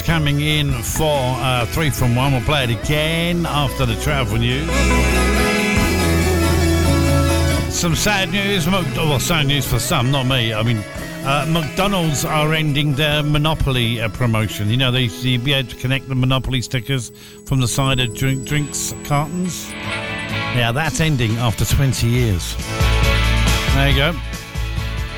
coming in for 3 from 1. We'll play it again after the travel news. Some sad news. Well, sad news for some, not me. I mean, McDonald's are ending their Monopoly promotion. You know, they used to be able to connect the Monopoly stickers from the side of drinks cartons. Yeah, that's ending after 20 years. There you go.